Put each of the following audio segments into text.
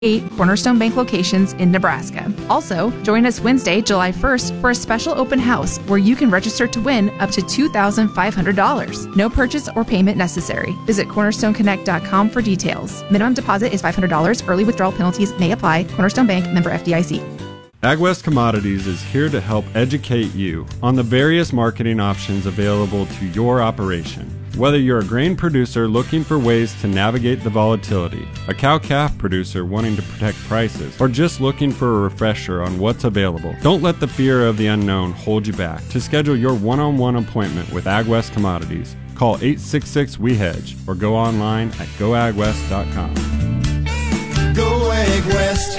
Cornerstone Bank locations in Nebraska. Also, join us Wednesday, July 1st for a special open house where you can register to win up to $2,500. No purchase or payment necessary. Visit cornerstoneconnect.com for details. Minimum deposit is $500. Early withdrawal penalties may apply. Cornerstone Bank, member FDIC. AgWest Commodities is here to help educate you on the various marketing options available to your operation. Whether you're a grain producer looking for ways to navigate the volatility, a cow-calf producer wanting to protect prices, or just looking for a refresher on what's available, don't let the fear of the unknown hold you back. To schedule your one-on-one appointment with AgWest Commodities, call 866-WE-HEDGE or go online at goagwest.com. Go AgWest.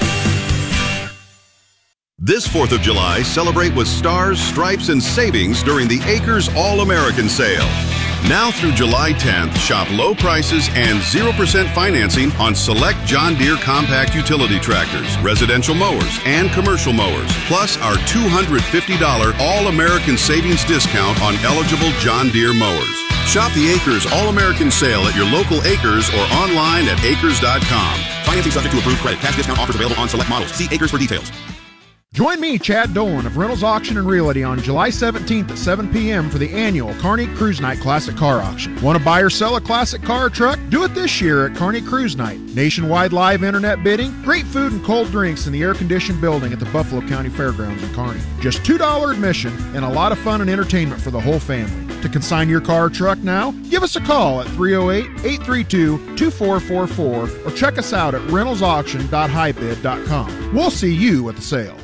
This 4th of July, celebrate with stars, stripes, and savings during the Acres All-American Sale. Now through July 10th, shop low prices and 0% financing on select John Deere compact utility tractors, residential mowers, and commercial mowers, plus our $250 All-American Savings discount on eligible John Deere mowers. Shop the Acres All-American Sale at your local Acres or online at acres.com. Financing subject to approved credit. Cash discount offers available on select models. See Acres for details. Join me, Chad Dolan of Reynolds Auction and Realty on July 17th at 7 p.m. for the annual Kearney Cruise Night Classic Car Auction. Want to buy or sell a classic car or truck? Do it this year at Kearney Cruise Night. Nationwide live internet bidding, great food and cold drinks in the air-conditioned building at the Buffalo County Fairgrounds in Kearney. Just $2 admission and a lot of fun and entertainment for the whole family. To consign your car or truck now, give us a call at 308-832-2444 or check us out at reynoldsauction.highbid.com. We'll see you at the sale.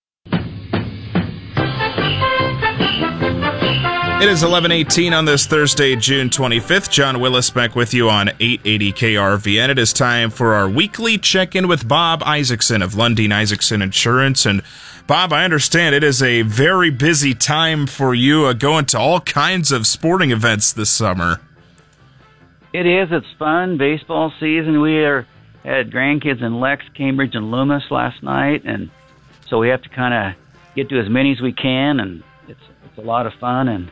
It is 11:18 on this Thursday, June 25th. John Willis back with you on 880 KRVN. It is time for our weekly check-in with Bob Isaacson of Lundin Isaacson Insurance. And Bob, I understand it is a very busy time for you going to all kinds of sporting events this summer. It is. It's fun. Baseball season. We had grandkids in Lex, Cambridge, and Loomis last night, and so we have to kind of get to as many as we can, and it's a lot of fun,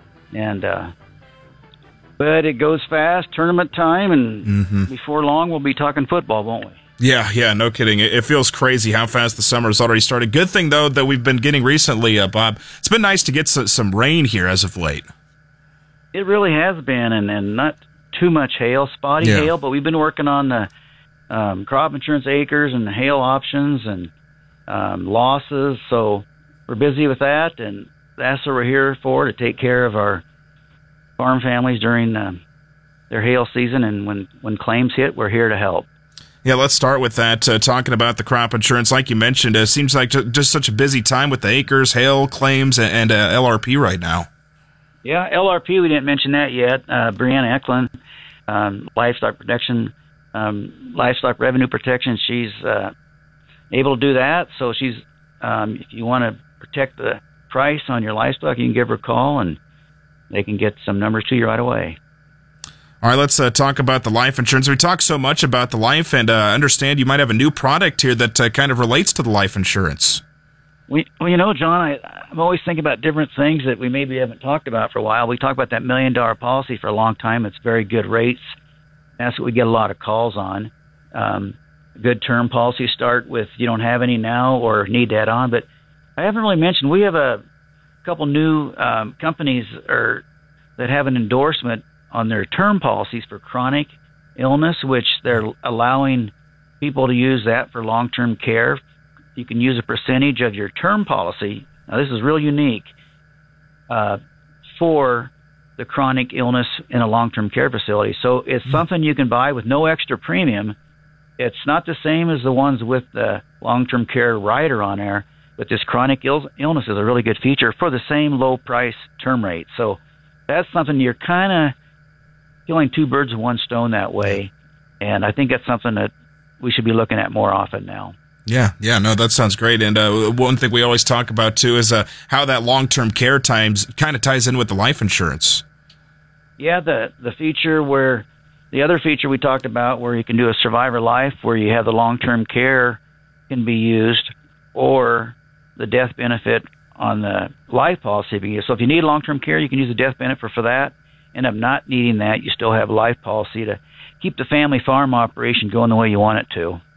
but it goes fast, tournament time, and before long we'll be talking football, won't we? Yeah, no kidding. It feels crazy how fast the summer has already started. Good thing, though, that we've been getting recently, Bob. It's been nice to get some rain here as of late. It really has been, and not too much hail, spotty hail, but we've been working on the crop insurance acres and the hail options and losses, so we're busy with that, and that's what we're here for, to take care of our farm families during their hail season, and when claims hit, we're here to help. Yeah, let's start with that, talking about the crop insurance. Like you mentioned, it seems like just such a busy time with the acres, hail claims, and LRP right now. Yeah, LRP, we didn't mention that yet. Brianna Eklund, livestock protection, livestock revenue protection, she's able to do that. So she's, if you want to protect the price on your livestock, you can give her a call, and they can get some numbers to you right away. All right, let's talk about the life insurance. We talk so much about the life, and understand you might have a new product here that kind of relates to the life insurance. Well, John, I'm always thinking about different things that we maybe haven't talked about for a while. We talked about that $1 million policy for a long time. It's very good rates. That's what we get a lot of calls on. Good term policies start with you don't have any now or need to add on. But I haven't really mentioned we have a couple new companies that have an endorsement on their term policies for chronic illness, which they're allowing people to use that for long-term care. You can use a percentage of your term policy. Now, this is real unique for the chronic illness in a long-term care facility. So it's something you can buy with no extra premium. It's not the same as the ones with the long-term care rider on there, but this chronic illness is a really good feature for the same low-price term rate. So that's something you're kind of killing two birds with one stone that way, and I think that's something that we should be looking at more often now. Yeah, no, that sounds great. And one thing we always talk about, too, is how that long-term care times kind of ties in with the life insurance. Yeah, the feature where the other feature we talked about where you can do a survivor life where you have the long-term care can be used, or the death benefit on the life policy be used. So if you need long-term care, you can use the death benefit for that. End up not needing that, you still have a life policy to keep the family farm operation going the way you want it to.